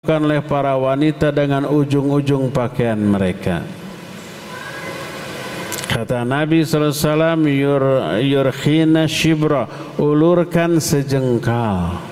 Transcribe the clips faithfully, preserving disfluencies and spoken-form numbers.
oleh para wanita dengan ujung-ujung pakaian mereka. Kata Nabi sallallahu alaihi wasallam, Yur, yurkhina shibra, ulurkan sejengkal.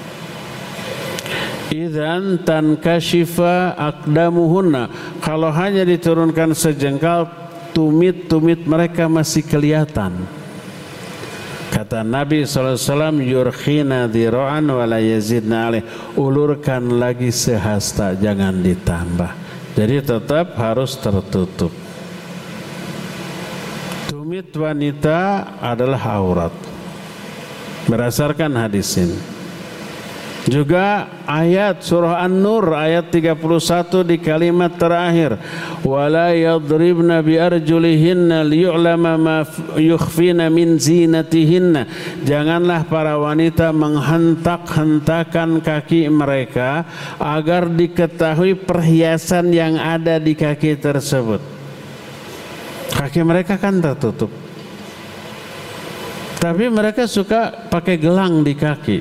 Idzan tankashifa aqdamuhunna, kalau hanya diturunkan sejengkal, tumit-tumit mereka masih kelihatan. Kata Nabi sallallahu alaihi wasallam, yurkhina dhira'an wa la yazidna alaih, ulurkan lagi sehasta, jangan ditambah. Jadi tetap harus tertutup. Tumit wanita adalah aurat berdasarkan hadis ini. Juga ayat surah An-Nur ayat tiga puluh satu di kalimat terakhir, wala yadribna bi arjulihinna liyu'lama ma yukhfina min zinatihinna, janganlah para wanita menghentak-hentakan kaki mereka agar diketahui perhiasan yang ada di kaki tersebut. Kaki mereka kan tertutup, tapi mereka suka pakai gelang di kaki.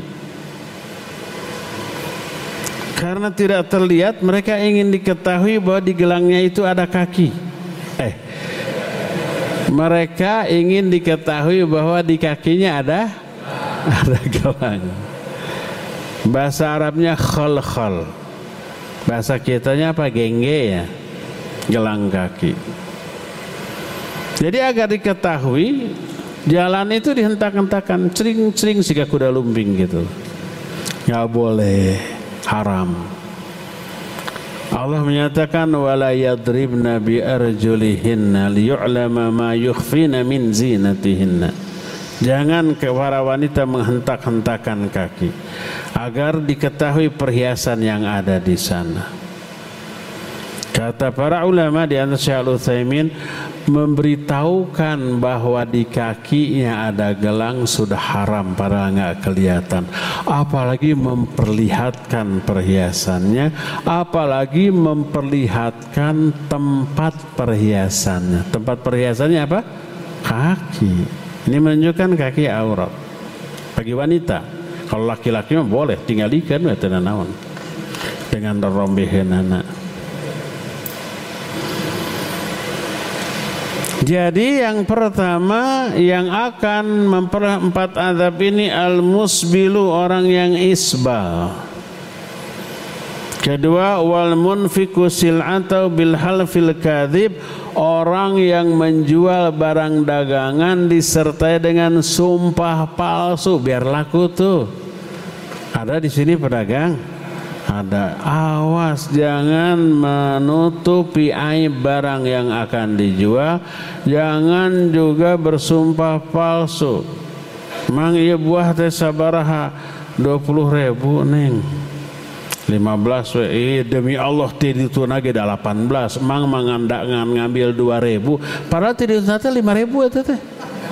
Karena tidak terlihat, mereka ingin diketahui bahwa di gelangnya itu ada kaki. Eh, mereka ingin diketahui bahwa di kakinya ada ada gelang. Bahasa Arabnya khol-khol. Bahasa kitanya apa? Gengge ya, gelang kaki. Jadi agar diketahui, jalan itu dihentak-hentakan, cering-cering sehingga kuda lumping gitu. Nggak boleh. Haram. Allah menyatakan wala yadribna bi arjulihinna liyu'lama ma yukhfina min zinatihinna. Jangan ke para wanita menghentak-hentakan kaki agar diketahui perhiasan yang ada di sana. Kata para ulama di antara Syekh Al-Utsaimin, memberitahukan bahwa di kakinya ada gelang sudah haram padahal nggak kelihatan, apalagi memperlihatkan perhiasannya, apalagi memperlihatkan tempat perhiasannya. Tempat perhiasannya apa? Kaki. Ini menunjukkan kaki aurat bagi wanita. Kalau laki-laki mah boleh tinggalikan naon dengan rombehenana. Jadi yang pertama yang akan memperempat azab ini al-musbilu, orang yang isbal. Kedua, wal munfiku sil'atau bil halfil kadzib, orang yang menjual barang dagangan disertai dengan sumpah palsu biar laku tuh. Ada di sini pedagang? Ada. Awas, jangan menutupi aib barang yang akan dijual, jangan juga bersumpah palsu. Mang ieu buah teh sabaraha? dua puluh ribu neng, lima belas we, demi Allah tidituna ge delapan belas, mang mangandak ngambil dua ribu, padahal tidituna teh lima ribu eta teh.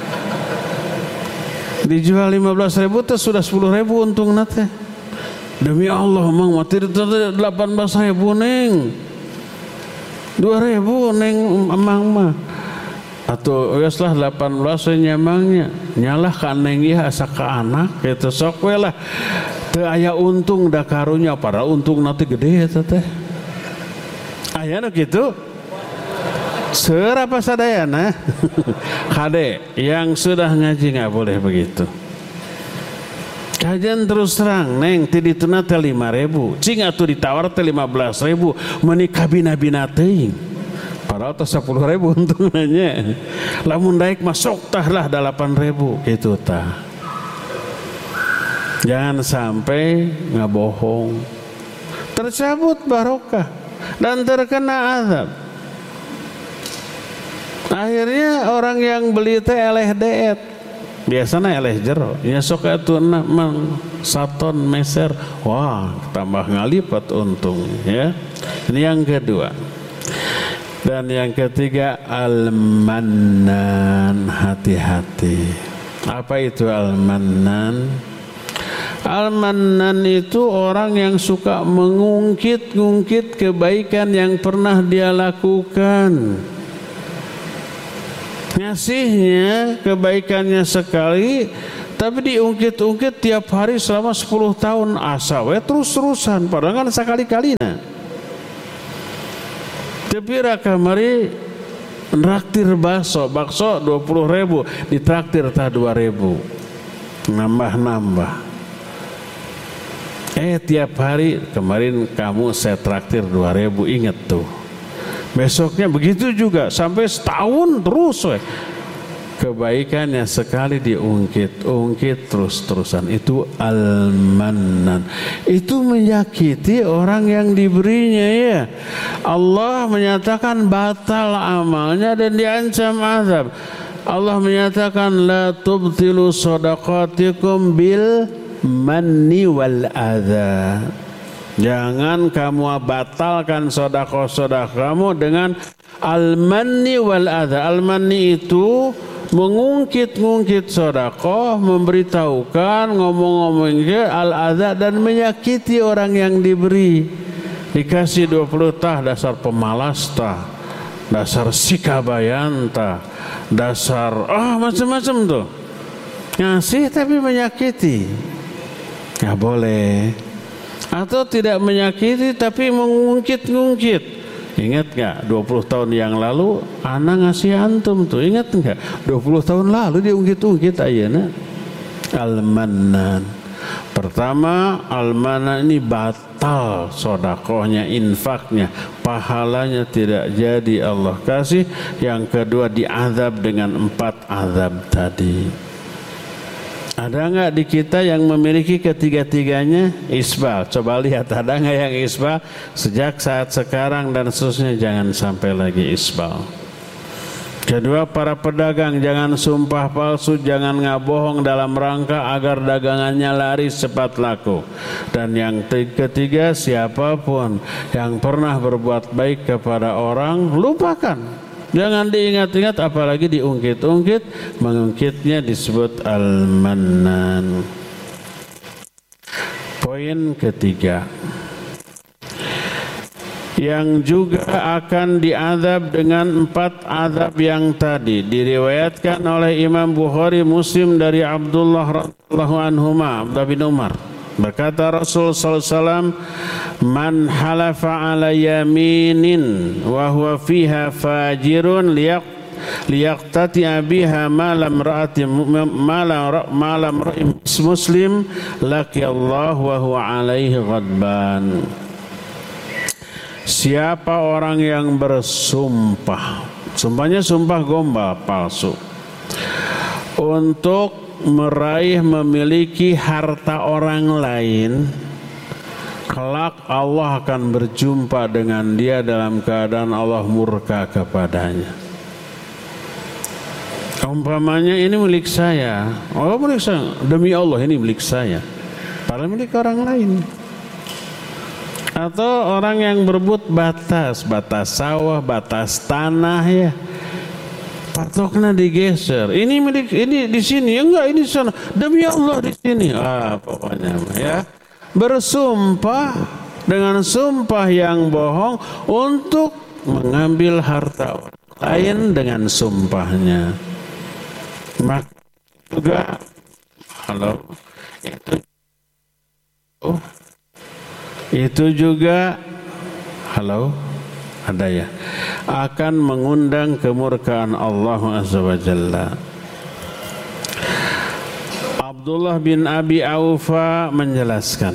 Dijual lima belas ribu teh sudah sepuluh ribu untungna teh. Demi Allah, mang mati delapan belas ribu neng, dua ribu neng emang mah, atau weslah delapan belas nyamangnya, nyalah kan neng ya asa ke anak, itu sok we lah, teu aya untung da karunya, padahal untung nanti gede eta teh, aya nu kitu, seur apa sadayana, kade yang sudah ngaji nggak boleh begitu. Kajian terus terang, neng tidituna teh lima ribu, cing atuh ditawar teh lima belas ribu, menikah bina-bina teuing, padahal teh sepuluh ribu untungnya, lamun daek masuk tah lah delapan ribu, gitu tah. Jangan sampai ngabohong, tercabut barokah dan terkena azab. Akhirnya orang yang beli teh eleh deet. Biasanya eleh jero, ya sok atuh mang saton meser, wah tambah ngalipat untung ya. Ini yang kedua. Dan yang ketiga al-mannan, hati-hati. Apa itu al-mannan? Al-mannan itu orang yang suka mengungkit-ungkit kebaikan yang pernah dia lakukan. Ngasihnya kebaikannya sekali, tapi diungkit-ungkit tiap hari selama sepuluh tahun asa we terus-terusan padahal kan sekali-kalina. Tapi raka mari traktir bakso, bakso dua puluh ribu, ditraktir tah dua ribu, nambah-nambah. Eh tiap hari kemarin kamu saya traktir dua ribu, inget tuh. Besoknya begitu juga sampai setahun terus we. Kebaikannya sekali diungkit-ungkit terus-terusan, itu al-mannan. Itu menyakiti orang yang diberinya ya. Allah menyatakan batal amalnya dan diancam azab. Allah menyatakan la tubtilu shadaqatikum bil manni wal adza. Jangan kamu batalkan sedekah-sedekah kamu dengan al-manni wal adza. Al-manni itu mengungkit-ungkit sedekah, memberitahukan, ngomong-ngomong al-adza dan menyakiti orang yang diberi. Dikasih dua puluh tah dasar pemalas tah, dasar sikabayan tah, dasar ah oh, macam-macam tuh. Ngasih tapi menyakiti. Nggak boleh. Atau tidak menyakiti tapi mengungkit-ungkit. Ingat nggak dua puluh tahun yang lalu anak ngasih antum tuh, ingat nggak dua puluh tahun lalu dia ungkit-ungkit ayeuna. Al-mannan. Pertama, al-mannan ini batal sedekahnya, infaknya, pahalanya tidak jadi Allah kasih. Yang kedua diazab dengan empat azab tadi. Ada nggak di kita yang memiliki ketiga-tiganya? Isbal. Coba lihat ada nggak yang isbal? Sejak saat sekarang dan seterusnya jangan sampai lagi isbal. Kedua, para pedagang jangan sumpah palsu, jangan ngabohong dalam rangka agar dagangannya laris cepat laku. Dan yang ketiga, siapapun yang pernah berbuat baik kepada orang, lupakan. Jangan diingat-ingat apalagi diungkit-ungkit. Mengungkitnya disebut al-mannan. Poin ketiga, yang juga akan diazab dengan empat azab yang tadi diriwayatkan oleh Imam Bukhari Muslim dari Abdullah radhiyallahu anhuma, Abdullah bin Umar. Berkata Rasul sallallahu alaihi wasallam, man halafa ala yaminin wa huwa fiha fajirun liyaq liyaqtati biha ma lam ra'ati ma lam muslim laqi Allah wa huwa alaihi ghadban. Siapa orang yang bersumpah, sumpahnya sumpah gombal palsu, untuk meraih memiliki harta orang lain, kelak Allah akan berjumpa dengan dia dalam keadaan Allah murka kepadanya. Umpamanya ini milik saya, oh milik saya, demi Allah ini milik saya, padahal milik orang lain. Atau orang yang berebut batas, batas sawah, batas tanah ya, patoknya digeser. Ini milik, ini di sini, enggak ini di sana. Demi Allah di sini. Ah, pokoknya ya. Bersumpah dengan sumpah yang bohong untuk mengambil harta orang lain dengan sumpahnya. Maka juga kalau itu oh, itu juga halo ada ya, akan mengundang kemurkaan Allah Azza wa Jalla. Abdullah bin Abi Aufa menjelaskan,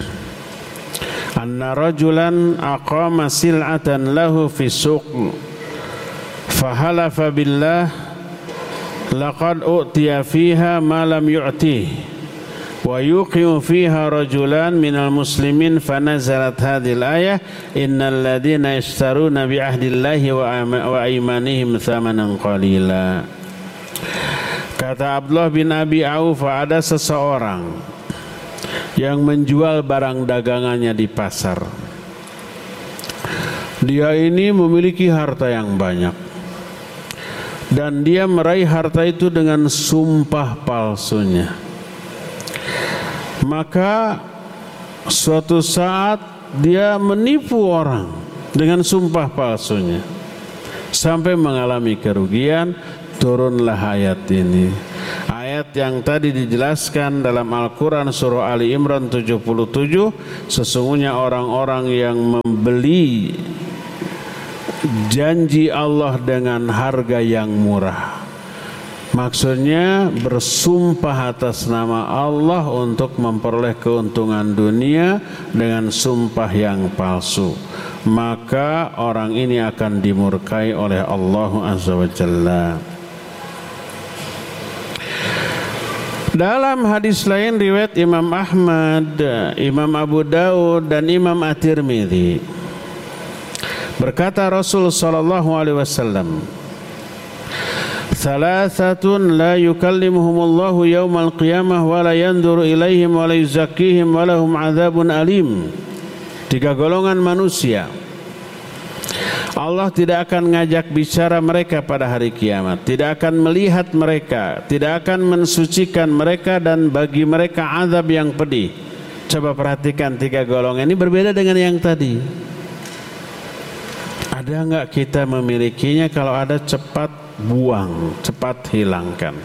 anna rajulan aqama sil'atan lahu fi suq fahalafa billah laqad u'tiya fiha ma lam yu'tih wa yuqiu fiha rajulan minal muslimin fanazalat hadhil ayah innal ladhina yashtaruna bi ahdillahi wa aimanihim thamanan qalila. Kata Abdullah bin Abi Auf, ada seseorang yang menjual barang dagangannya di pasar. Dia ini memiliki harta yang banyak dan dia meraih harta itu dengan sumpah palsunya. Maka suatu saat dia menipu orang dengan sumpah palsunya sampai mengalami kerugian. Turunlah ayat ini. Ayat ayat yang tadi dijelaskan dalam Al-Quran surah Ali Imran tujuh puluh tujuh, sesungguhnya orang-orang yang membeli janji Allah dengan harga yang murah, maksudnya bersumpah atas nama Allah untuk memperoleh keuntungan dunia dengan sumpah yang palsu, maka orang ini akan dimurkai oleh Allah Azza wa Jalla. Dalam hadis lain riwayat Imam Ahmad, Imam Abu Daud dan Imam At-Tirmidzi, berkata Rasul sallallahu alaihi wasallam, "Thalathatun la yukallimuhumullahu yaumal qiyamah wa la yanzuru ilaihim wa la yuzakkihim wa lahum 'adzabun alim." Tiga golongan manusia Allah tidak akan ngajak bicara mereka pada hari kiamat, tidak akan melihat mereka, tidak akan mensucikan mereka, dan bagi mereka azab yang pedih. Coba perhatikan tiga golongan ini berbeda dengan yang tadi. Ada enggak kita memilikinya? Kalau ada, cepat buang, cepat hilangkan.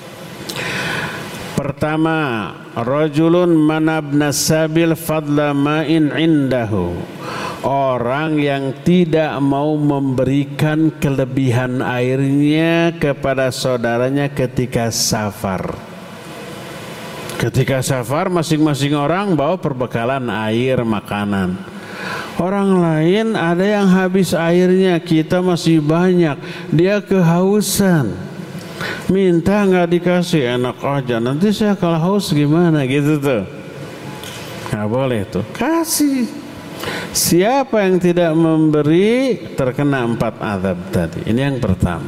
Pertama, rajulun manabna sabil fadla ma'in indahu. Orang yang tidak mau memberikan kelebihan airnya kepada saudaranya ketika safar. Ketika safar masing-masing orang bawa perbekalan air, makanan. Orang lain ada yang habis airnya, kita masih banyak, dia kehausan, minta nggak dikasih, enak aja, nanti saya kalau haus gimana gitu tuh. Nggak boleh tuh, kasih. Siapa yang tidak memberi terkena empat azab tadi. Ini yang pertama.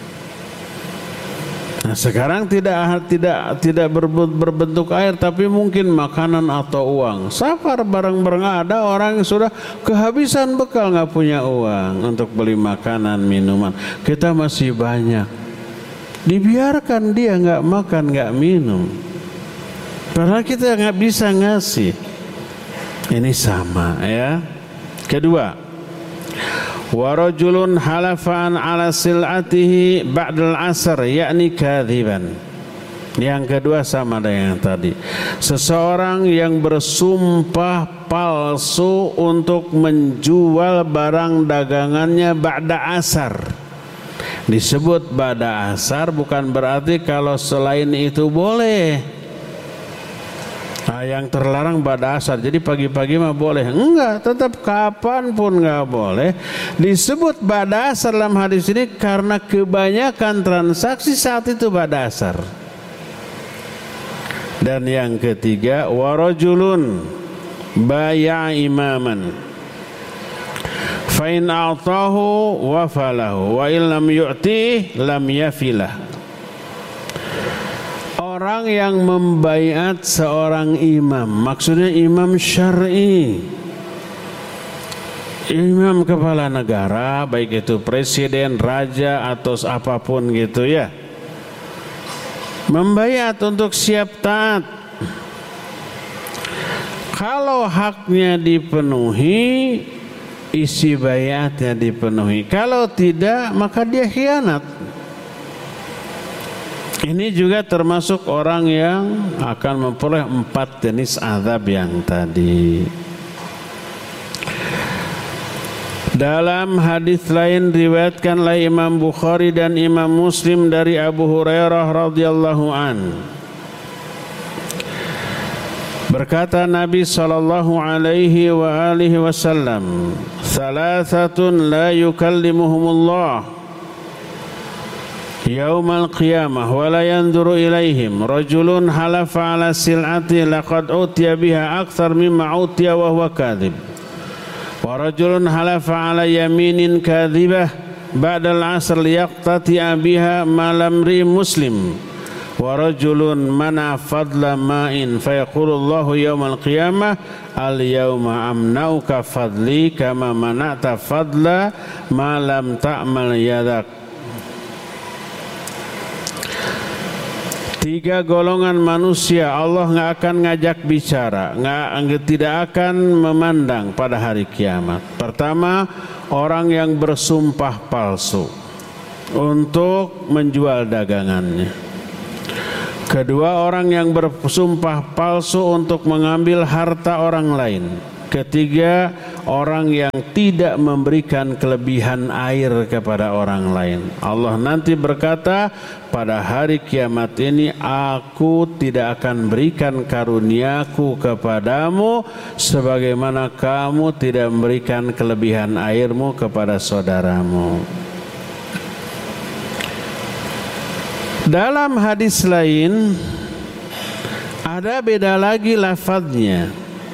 Nah, sekarang tidak tidak tidak berbentuk air, tapi mungkin makanan atau uang. Safar barang-barang, ada orang yang sudah kehabisan bekal, nggak punya uang untuk beli makanan, minuman. Kita masih banyak. Dibiarkan dia nggak makan, nggak minum. Padahal kita nggak bisa ngasih. Ini sama ya. Kedua, wa rajulun halafan ala sil'atihi ba'dal asr, yakni kadziban. Yang kedua sama dengan yang tadi. Seseorang yang bersumpah palsu untuk menjual barang dagangannya ba'da asar. Disebut ba'da asar bukan berarti kalau selain itu boleh. Nah, yang terlarang pada asar, jadi pagi-pagi mah boleh? Enggak, tetap kapanpun nggak boleh. Disebut pada asar dalam hadis ini karena kebanyakan transaksi saat itu pada asar. Dan yang ketiga, warajulun baya imaman, fa in a'tahu wa falahu wa in lam yu'ti lam yafilah. Orang yang membaiat seorang imam, maksudnya imam syar'i, imam kepala negara, baik itu presiden, raja atau apapun gitu ya, membaiat untuk siap taat. Kalau haknya dipenuhi, isi baiatnya dipenuhi. Kalau tidak, maka dia khianat. Ini juga termasuk orang yang akan memperoleh empat jenis azab yang tadi. Dalam hadis lain riwayatkan oleh Imam Bukhari dan Imam Muslim dari Abu Hurairah radhiyallahu an. Berkata Nabi sallallahu alaihi wa alihi wasallam, "Thalathatun la yukallimuhumullah yaumal qiyamah wa la yanzuru ilaihim, rajulun halafa ala sil'ati laqad utiya biha akthar mimma utiya wa huwa kadhib, wa rajulun halafa ala yaminin kadhibah ba'da al-'asr liyaqtati'a biha ma lam ri muslim, wa rajulun mana fadla ma'in fa yaqulu Allahu yaumal qiyamah al-yawma amnauka fadli kama mana'ta fadla ma lam ta'mal yadak." Tiga golongan manusia Allah nggak akan ngajak bicara, nggak tidak akan memandang pada hari kiamat. Pertama, orang yang bersumpah palsu untuk menjual dagangannya. Kedua, orang yang bersumpah palsu untuk mengambil harta orang lain. Ketiga, orang yang tidak memberikan kelebihan air kepada orang lain. Allah nanti berkata, pada hari kiamat ini aku tidak akan berikan karuniaku kepadamu sebagaimana kamu tidak memberikan kelebihan airmu kepada saudaramu. Dalam hadis lain ada beda lagi lafadznya.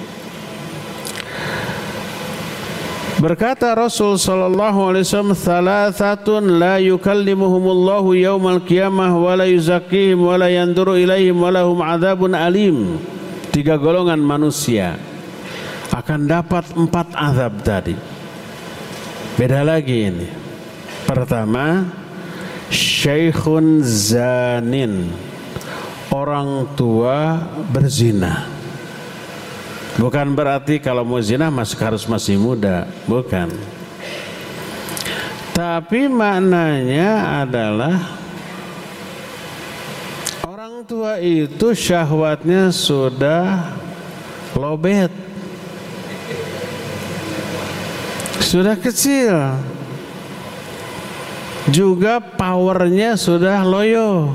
Berkata Rasul sallallahu alaihi wasallam, "Thalathatun la yukallimuhumullahu yaumal qiyamah wa la yuzakkihim wa la yanzuru ilaihim wa lahum adzabun alim." Tiga golongan manusia akan dapat empat azab tadi. Beda lagi ini. Pertama, syaikhun zanin, orang tua berzina. Bukan berarti kalau mau zina masih harus masih muda, bukan. Tapi maknanya adalah orang tua itu syahwatnya sudah lobet, sudah kecil, juga powernya sudah loyo.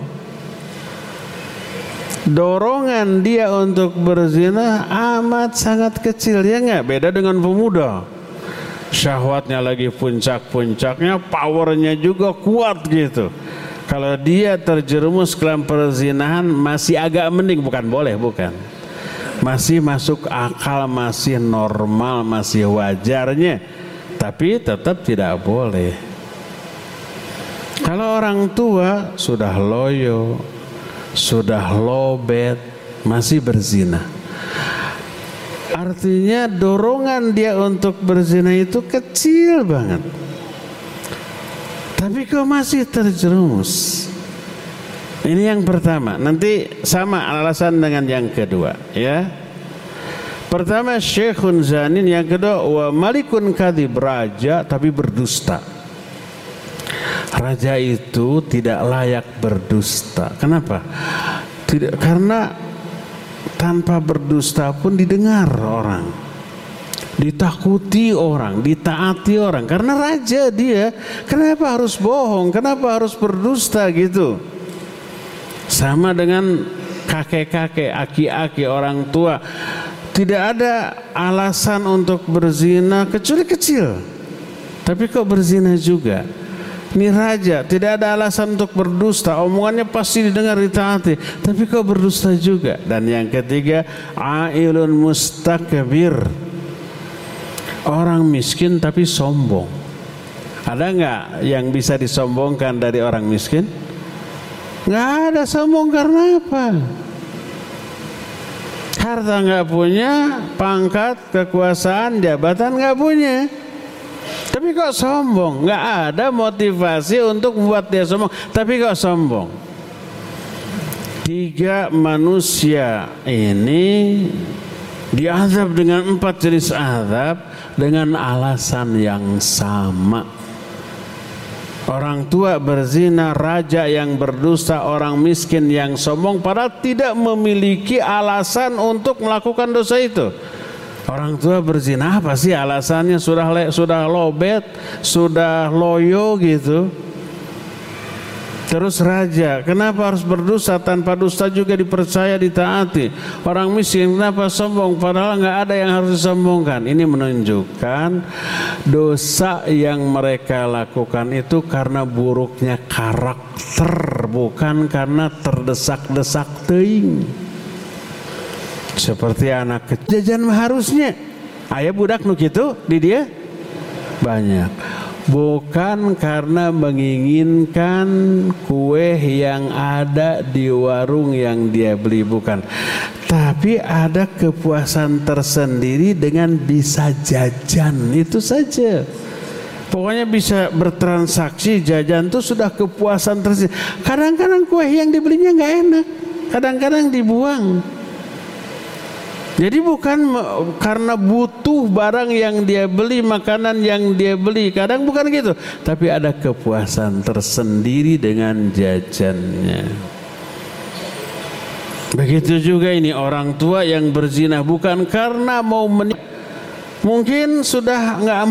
Dorongan dia untuk berzina amat sangat kecil, ya enggak? Beda dengan pemuda, syahwatnya lagi puncak-puncaknya, powernya juga kuat gitu. Kalau dia terjerumus ke dalam perzinahan masih agak mending, bukan boleh, bukan, masih masuk akal, masih normal, masih wajarnya. Tapi tetap tidak boleh. Kalau orang tua sudah loyo, sudah lobet, masih berzina, artinya dorongan dia untuk berzina itu kecil banget. Tapi kok masih terjerumus. Ini yang pertama. Nanti sama alasan dengan yang kedua, ya. Pertama syaikhun zanin, yang kedua wa malikun kadhib, raja tapi berdusta. Raja itu tidak layak berdusta. Kenapa? Tidak, karena tanpa berdusta pun didengar orang, ditakuti orang, ditaati orang. Karena raja dia, kenapa harus bohong? Kenapa harus berdusta gitu? Sama dengan kakek-kakek, aki-aki, orang tua. Tidak ada alasan untuk berzina kecuali kecil. Tapi kok berzina juga? Ini raja, tidak ada alasan untuk berdusta, omongannya pasti didengar, ditaati, tapi kok berdusta juga. Dan yang ketiga, ailun mustakbir, orang miskin tapi sombong. Ada nggak yang bisa disombongkan dari orang miskin? Nggak ada. Sombong karena apa? Harta nggak punya, pangkat, kekuasaan, jabatan nggak punya. Tapi kok sombong? Nggak ada motivasi untuk membuat dia sombong, tapi kok sombong? Tiga manusia ini diazab dengan empat jenis azab dengan alasan yang sama. Orang tua berzina, raja yang berdusta, orang miskin yang sombong, padahal tidak memiliki alasan untuk melakukan dosa itu. Orang tua berzina apa sih alasannya? Sudah le, sudah lobet, sudah loyo gitu. Terus raja, kenapa harus berdusta? Tanpa dusta juga dipercaya, ditaati. Orang miskin kenapa sombong? Padahal nggak ada yang harus disombongkan. Ini menunjukkan dosa yang mereka lakukan itu karena buruknya karakter, bukan karena terdesak-desak teuing. Seperti anak kecil jajan harusnya ayah budak nu kitu di dia banyak, bukan karena menginginkan kue yang ada di warung yang dia beli, bukan, tapi ada kepuasan tersendiri dengan bisa jajan, itu saja. Pokoknya bisa bertransaksi, jajan itu sudah kepuasan tersendiri. Kadang-kadang kue yang dibelinya nggak enak, kadang-kadang dibuang. Jadi bukan karena butuh barang yang dia beli, makanan yang dia beli, kadang bukan gitu, tapi ada kepuasan tersendiri dengan jajannya. Begitu juga ini orang tua yang berzina bukan karena mau menikah, mungkin sudah nggak